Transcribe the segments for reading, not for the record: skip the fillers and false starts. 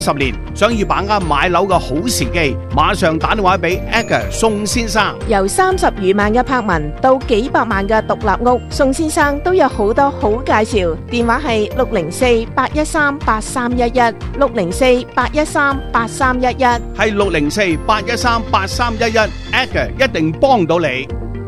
10年，想要把握買樓嘅好時機，馬上打電話俾 Edgar 宋先生。 由30餘萬嘅柏文到幾百萬嘅獨立屋，宋先生都有好多好介紹。電話係604-813-8311 604-813-8311， 係604-813-8311 Edgar 一定幫到你。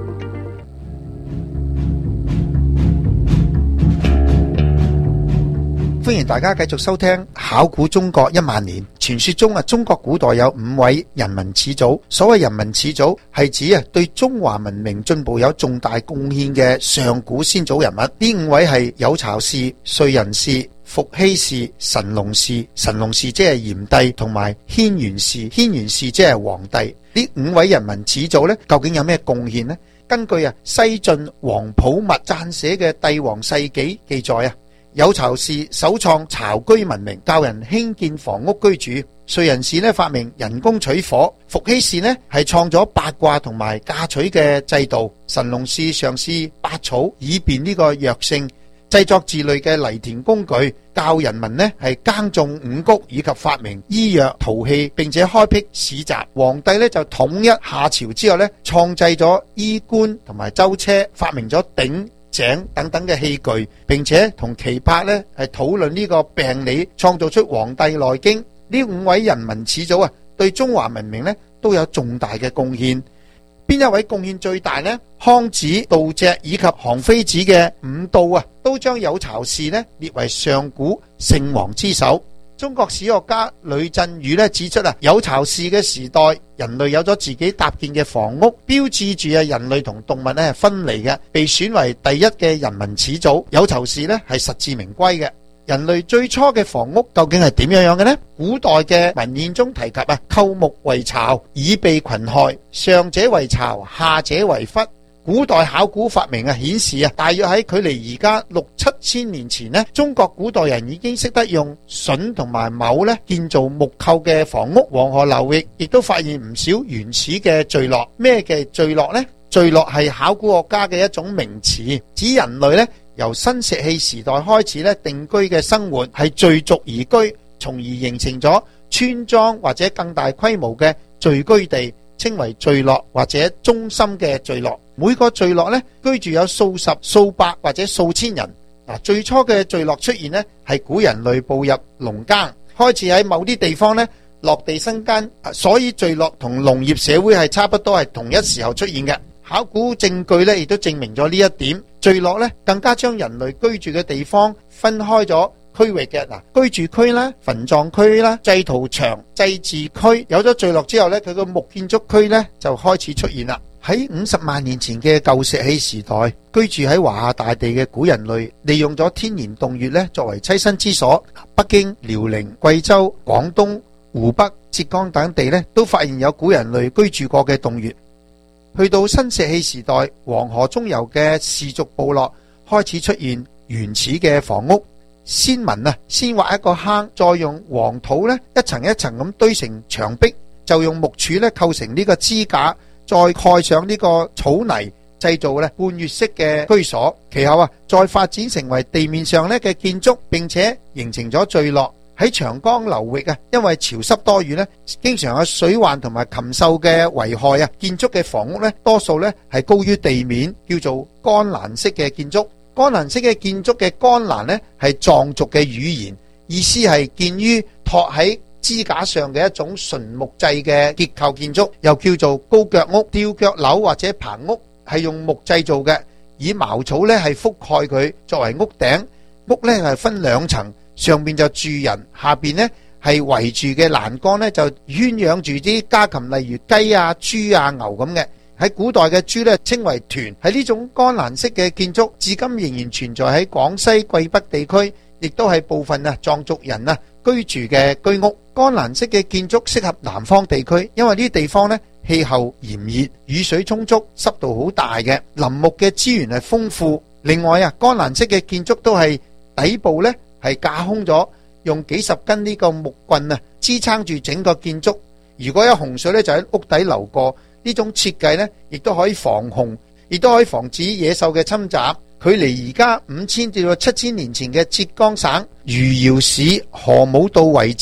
歡迎大家繼續收聽考古中國10000年。傳說中中國古代有5位人民始祖。所謂人民始祖係指對中華文明進步有重大貢獻嘅上古先祖人物。呢5位係有巢氏、燧人氏、伏羲氏、神農氏。神農氏即係炎帝，同埋軒轅氏。軒轅氏即係黃帝。呢5位人民始祖究竟有咩貢獻呢？根據西晉皇甫謐撰寫嘅《帝王世紀》記載有巢氏首創巢居文明，教人興建房屋居住。燧人氏發明人工取火。伏羲氏係創咗八卦同埋嫁娶嘅制度。神農氏嘗試拔草以便呢個藥性，製作自類嘅犁田工具，教人民係耕種五穀，以及發明醫藥陶器，並且開闢市集。黃帝就統一夏朝之後創製咗衣冠同埋舟車，發明咗鼎井等等嘅器具，並且同岐伯係討論呢個病理，創造出《黃帝內經》。呢5位人民始祖對中華文明都有重大嘅貢獻。邊一位貢獻最大呢？康子、杜脊以及韓非子嘅5道都將有巢氏列為上古聖王之首。中國史學家呂振宇指出有巢氏嘅時代，人類有咗自己搭建嘅房屋，標誌住人類同動物係分離嘅，被選為第一嘅人民始祖。有巢氏係實至名歸嘅。人類最初嘅房屋究竟係點樣嘅呢？古代嘅文獻中提及構木為巢，以避群害，上者為巢，下者為笏。古代考古發明顯示大約喺距離而家6-7千年前中國古代人已經識得用榫同埋卯建造木構嘅房屋。黃河流域亦都發現唔少原始嘅聚落。咩嘅聚落呢？聚落係考古學家嘅一種名詞，指人類由新石器時代開始定居嘅生活，係聚族而居，從而形成咗村莊或者更大規模嘅聚居地，稱為聚落或者中心嘅聚落。每個聚落居住有數十、數百或者數千人。最初嘅聚落出現係古人類步入農耕，開始喺某啲地方落地生根，所以聚落同農業社會係差不多係同一時候出現嘅。考古證據亦都證明咗呢一點。聚落更加將人類居住嘅地方分開咗區域嘅。居住區啦、墳葬區啦、祭屠場、祭祀區。有咗聚落之後佢個木建築區就開始出現啦。喺50萬年前嘅舊石器時代，居住喺華夏大地嘅古人類利用咗天然洞穴作為棲身之所。北京、遼寧、貴州、廣東、湖北、浙江等地都發現有古人類居住過嘅洞穴。去到新石器時代，黃河中游嘅氏族部落開始出現原始嘅房屋。先民先挖一個坑，再用黃土一層一層咁堆成牆壁，就用木柱構成呢個支架，再蓋上呢個草泥，製造半月式嘅居所。其後再發展成為地面上嘅建築，並且形成咗聚落。喺長江流域因為潮濕多雨經常有水患同埋禽獸嘅危害建築嘅房屋多數係高於地面，叫做干欄式嘅建築。干欄式嘅建築嘅干欄係藏族嘅語言，意思係建於托喺支架上嘅一種純木製嘅結構建築，又叫做高腳屋、吊腳樓或者棚屋，係用木製造嘅，以茅草係覆蓋佢作為屋頂。屋係分2層。上邊就住人，下邊係圍住嘅欄杆就圈養住啲家禽，例如雞啊、豬啊、牛咁嘅。喺古代嘅豬稱為豚。喺呢種干欄式嘅建築，至今仍然存在喺廣西桂北地區，亦都係部分藏族人居住嘅居屋。干欄式嘅建築適合南方地區，因為呢啲地方氣候炎熱，雨水充足，濕度好大嘅，林木嘅資源係豐富。另外干欄式嘅建築都係底部係架空咗，用幾十根呢個木棍支撐住整個建築。如果有洪水就喺屋底流過。呢種設計亦都可以防洪，亦都可以防止野獸嘅侵襲。距離而家5000至到7000年前嘅浙江省餘姚市河姆渡遺址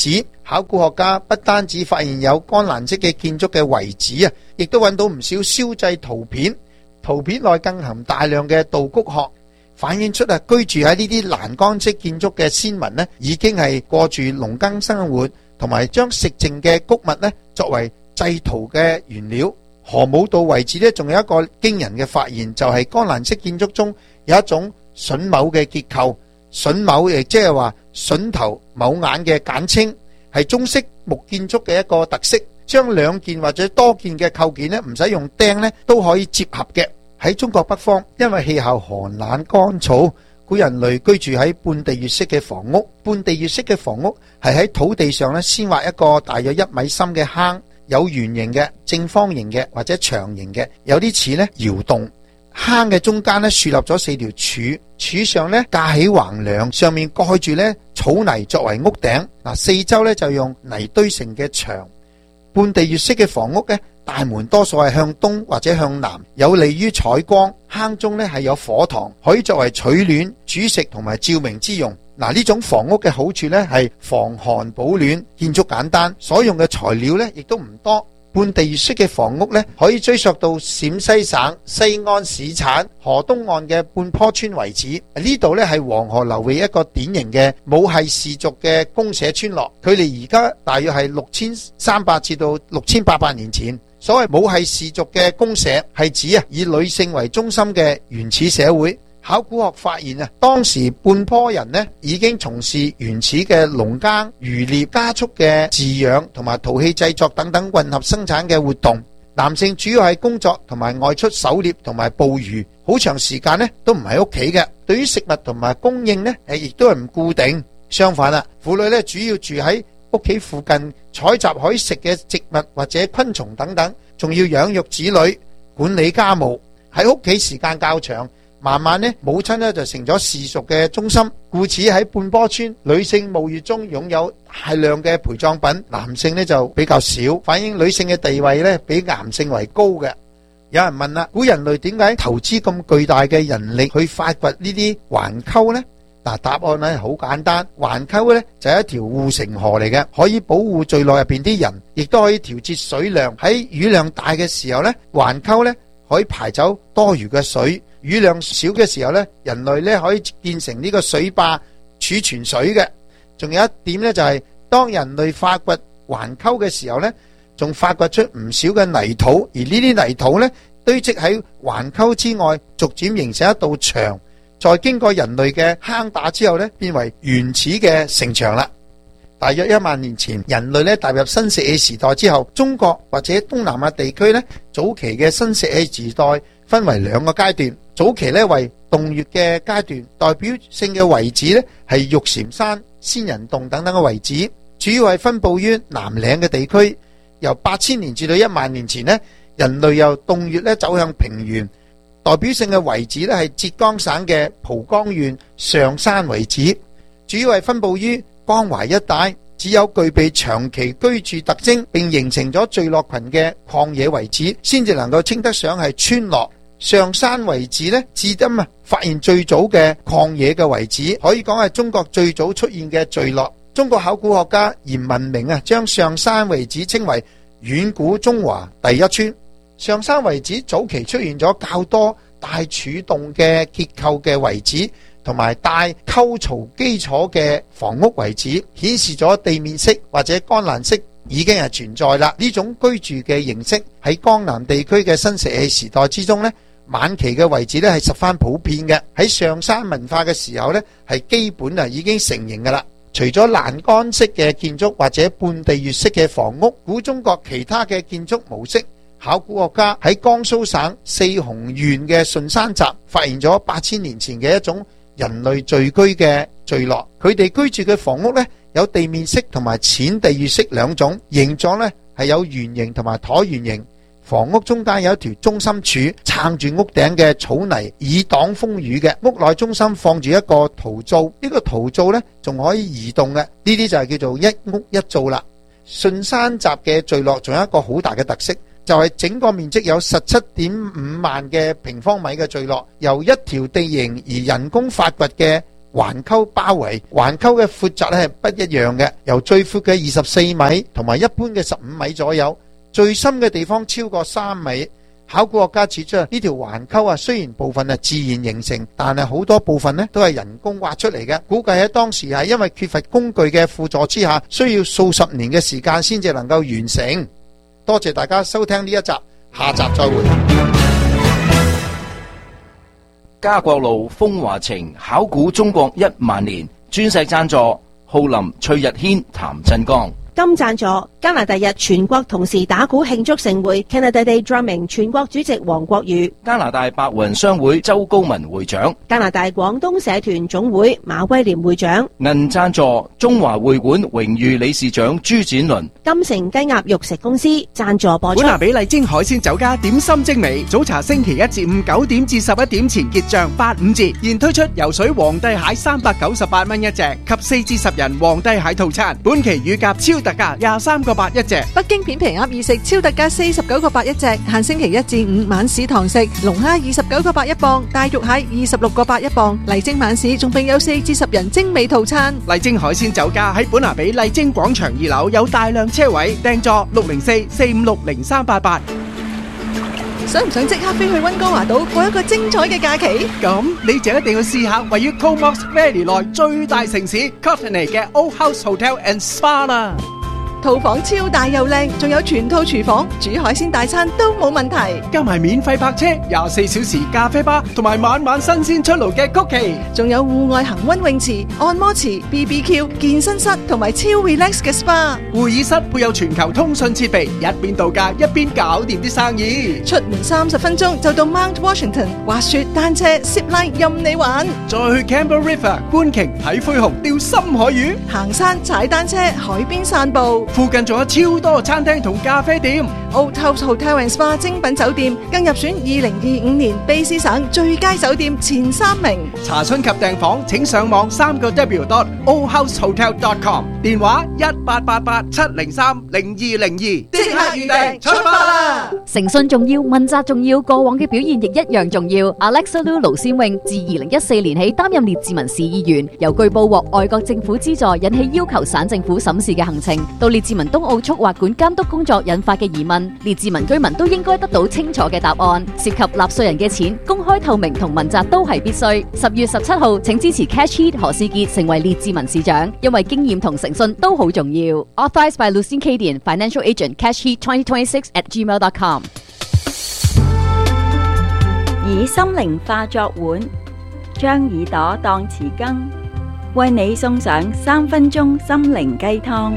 考古學家不單止發現有江南式嘅建築嘅遺址啊，亦都揾到唔少燒製圖片，圖片內更含大量嘅稻谷殼，反映出居住喺呢啲欄杆式建築嘅先民已經係過住農耕生活，同埋將食剩嘅穀物作為製圖嘅原料。河姆渡遺址仲有一個驚人嘅發現，就係江南式建築中有一種榫卯嘅結構，榫卯亦即係話榫頭卯眼嘅簡稱，係中式木建築嘅一個特色，將兩件或者多件嘅構件唔使用釘都可以接合嘅。喺中國北方，因為氣候寒冷乾燥，古人類居住喺半地穴式嘅房屋。半地穴式嘅房屋係喺土地上先挖一個大約1米深嘅坑，有圓形嘅、正方形嘅或者長形嘅，有啲似窑洞。坑嘅中間豎立咗4條柱，柱上架起橫梁，上面蓋住草泥作為屋頂。四周就用泥堆成嘅牆。半地穴式嘅房屋大門多數係向東或者向南，有利於採光。坑中係有火塘，可以作為取暖、煮食同埋照明之用。呢種房屋嘅好處係防寒保暖，建築簡單，所用嘅材料亦都唔多。半地穴式嘅房屋可以追溯到陝西省西安市產河東岸嘅半坡村為止。呢度係黃河流域一個典型嘅母系氏族嘅公社村落，距離而家大約係6300至到6800年前。所謂母系氏族嘅公社係指以女性為中心嘅原始社會。考古學發現當時半坡人已經從事原始嘅農耕、漁獵、家畜嘅飼養同埋陶器製作等等混合生產嘅活動。男性主要係工作同埋外出狩獵同埋捕魚，好長時間都唔喺屋企嘅。對於食物同埋供應亦都係唔固定。相反婦女主要住喺屋企附近，採集可以食嘅植物或者昆蟲等等，仲要養育子女、管理家務。喺屋企時間較長，慢慢母親就成咗氏族嘅中心，故此喺半坡村，女性墓穴中擁有大量嘅陪葬品，男性就比較少，反映女性嘅地位比男性為高嘅。有人問啦，古人類點解投資咁巨大嘅人力去發掘呢啲環溝呢？答案係好簡單，環溝就係一條護城河嚟嘅，可以保護聚落入邊啲人，亦都可以調節水量。喺雨量大嘅時候環溝可以排走多餘嘅水。雨量少嘅時候人類可以建成呢個水壩儲存水嘅。仲有一點就係當人類發掘環溝嘅時候仲發掘出唔少嘅泥土，而呢啲泥土堆積喺環溝之外，逐漸形成一道牆，再經過人類嘅坑打之後變為原始嘅城牆啦。大約1萬年前，人類踏入新石器時代之後，中國或者東南亞地區早期嘅新石器時代分為2個階段。早期為洞穴嘅階段，代表性嘅遺址係玉禪山、仙人洞等等嘅遺址，主要係分布於南嶺嘅地區。由8000年至到1萬年前人類由洞穴走向平原。代表性嘅遺址係浙江省嘅蒲江縣上山遺址，主要係分布於江淮一帶，只有具備長期居住特徵並形成咗聚落群嘅曠野遺址，先至能夠稱得上係村落。上山遺址至今發現最早嘅曠野嘅遺址，可以講係中國最早出現嘅聚落。中國考古學家嚴文明將上山遺址稱為遠古中華第一村。上山遺址早期出現咗較多帶柱洞嘅結構嘅遺址，同埋帶溝槽基礎嘅房屋遺址，顯示咗地面式或者干欄式已經係存在啦。呢種居住嘅形式喺江南地區嘅新石器時代之中晚期嘅遺址係十分普遍嘅。喺上山文化嘅時候係基本已經成型噶啦。除咗欄杆式嘅建築或者半地穴式嘅房屋，古中國其他嘅建築模式，考古學家喺江蘇省四雄縣嘅順山集發現咗8000年前嘅一種人類聚居嘅聚落。佢哋居住嘅房屋有地面式同埋淺地穴式兩種，形狀係有圓形同埋橢圓形。房屋中間有一條中心柱撐住屋頂嘅草泥，以擋風雨嘅。屋內中心放住一個陶灶，呢個陶灶仲可以移動嘅，呢啲就係叫做一屋一灶啦。順山集嘅聚落仲有一個好大嘅特色，就係整個面積有17.5萬嘅平方米嘅聚落，由一條地形而人工發掘嘅環溝包圍，環溝嘅闊窄咧係不一樣嘅，由最闊嘅24米同埋一般嘅15米左右，最深嘅地方超過3米。考古學家指出呢條環溝雖然部分係自然形成，但係好多部分都係人工挖出嚟嘅。估計喺當時係因為缺乏工具嘅輔助之下，需要數十年嘅時間先至能夠完成。多謝大家收聽呢一集，下集再會。 家國路風華情考古中國10000年，專石贊助浩林、崔日軒、譚振剛。 金贊助加拿大日全國同時打鼓慶祝盛會 Canada Day Drumming 全國主席黃國宇， 加拿大白雲商會周高文會長， 加拿大廣東社團總會馬威廉會長。 銀贊助中華會館榮譽理事長朱展倫。 金城雞鴨肉食公司贊助播出。 本拿比麗晶海鮮酒家點心精美，早茶星期一至五9點至11點前結賬85折，現推出游水皇帝蟹398蚊一隻及4至10人皇帝蟹套餐，本期乳鴿超特價23個8一隻， 北京片皮鴨意食超特價49個8一隻，限星期一至五晚市堂食，龍蝦29個8一磅，大肉蟹26個8一磅，麗晶晚市仲並有4至10人精美套餐。 麗晶海鮮酒家喺本拿比麗晶廣場2樓有大量車位，訂座604-456-0388。 想唔想即刻飛去溫哥華島過一個精彩嘅假期？ 咁你就一定要試下位於 Comox Valley 內最大城市 Courtenay 嘅 Old House Hotel and Spa 啦。 套房超大又靚，仲有全套廚房，煮海鮮大餐都冇問題。 加埋免費泊車、24小時咖啡吧，同埋晚晚新鮮出爐嘅曲奇， 仲有戶外恒溫泳池、按摩池、BBQ、健身室同埋超 relax 嘅 SPA。 會議室配有全球通訊設備，一邊度假一邊搞掂啲生意。 出門30分鐘就到 Mount Washington，滑雪、單車、zip line 任你玩。 再去 Campbell River 觀鯨睇灰熊、釣深海魚， 行山、踩單車、海邊散步。 附近仲有超多餐廳同咖啡店。 Old House Hotel and Spa 精品酒店更入選2025年卑詩省最佳酒店前3名。 查詢及訂房請上網3w.oldhousehotel.com， 電話1888-703-0202，即刻預訂出發啦！ 誠信重要，問責重要，過往嘅表現亦一樣重要。Alexa Lu 盧先穎自2014年起擔任列治文市議員，由據報獲外國政府資助，引起要求省政府審視嘅行程，到列治文東澳速滑管監督工作引發嘅疑問，列治文居民都應該得到清楚嘅答案。涉及納稅人嘅錢，公開透明同問責都係必須。10月17號，請支持 Cash Heat 何仕傑成為列治文市長，因為經驗同誠信都好重要。Authorized by Lucien Cadian, Financial Agent, Cash Heat 2026@gmail.com。 以心靈化作碗，將耳朵當匙羹，為你送上3分鐘心靈雞湯。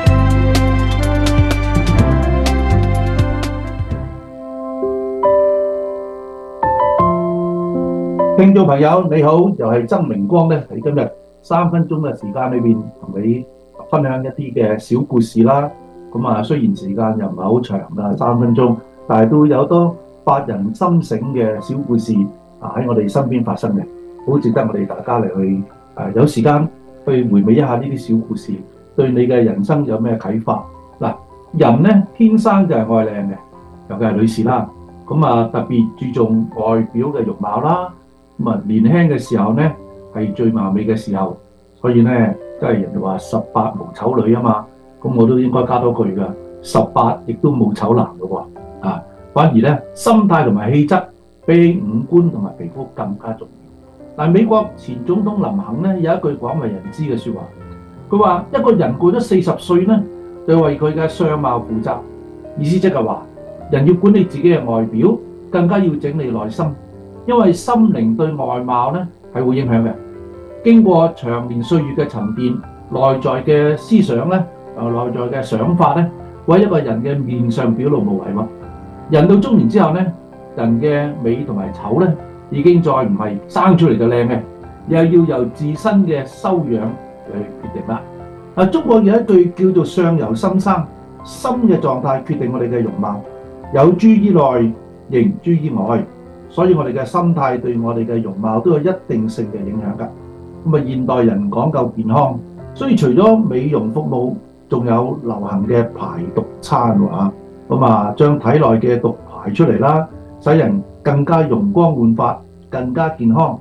聽眾朋友你好，又係曾明光咧，喺今日3分鐘嘅時間裏邊同你分享一啲嘅小故事啦。咁啊，雖然時間又唔係好長啦，3分鐘，但係都有多發人心醒嘅小故事喺我哋身邊發生嘅，好值得我哋大家嚟去有時間去回味一下呢啲小故事，對你嘅人生有咩啟發？嗱，人咧天生就係愛靚嘅，尤其係女士啦，咁啊特別注重外表嘅容貌啦。咁啊，年輕嘅時候咧係最貌美嘅時候，所以咧即係人哋話18無醜女啊嘛，咁我都應該加多句噶，18亦都冇醜男嘅喎，反而咧心態同埋氣質比五官同埋皮膚更加重要。但係美國前總統林肯咧有一句廣為人知嘅説話，佢話一個人過咗40歲咧，就為佢嘅相貌負責，意思即係話人要管理自己嘅外表，更加要整理內心。因為心靈對外貌咧係會影響嘅，經過長年歲月嘅沉澱，內在嘅思想咧，內在嘅想法咧，為一個人嘅面上表露無遺喎。人到中年之後咧，人嘅美同埋醜咧，已經再唔係生出嚟就靚嘅，又要由自身嘅修養去決定啦。中國有一句叫做相由心生，心嘅狀態決定我哋嘅容貌，有諸於內，形諸於外。所以我哋嘅心態對我哋嘅容貌都有一定性嘅影響㗎。咁啊，現代人講究健康，所以除咗美容服務，仲有流行嘅排毒餐喎。咁啊，將體內嘅毒排出嚟啦，使人更加容光煥發，更加健康。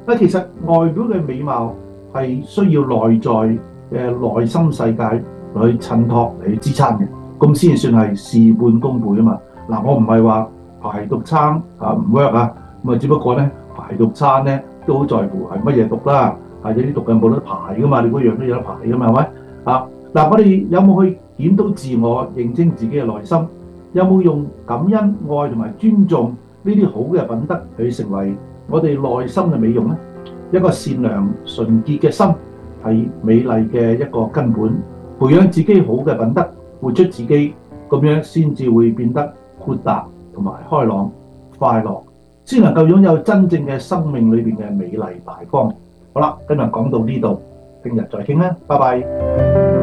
其實外表嘅美貌係需要內在嘅內心世界嚟去襯托嚟去支撐嘅，咁先算係事半功倍啊嘛。嗱，我唔係話排毒餐唔 work 啊，咁啊只不過咧排毒餐咧都好在乎係乜嘢毒啦，有啲毒係冇得排噶嘛，你嗰樣都有得排噶嘛，係咪啊？嗱，我哋有冇去檢討自我，認清自己嘅內心？有冇用感恩、愛同埋尊重呢啲好嘅品德去成為我哋內心嘅美容呢？一個善良純潔嘅心係美麗嘅一個根本，培養自己好嘅品德，活出自己，咁樣先至會變得豁達同埋開朗、快樂，先能夠擁有真正嘅生命裏邊嘅美麗大方。好啦，今日講到呢度，聽日再傾啦，拜拜。